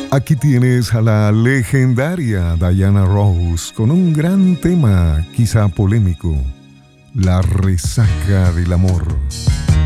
Aquí tienes a la legendaria Diana Ross con un gran tema, quizá polémico, la resaca del amor.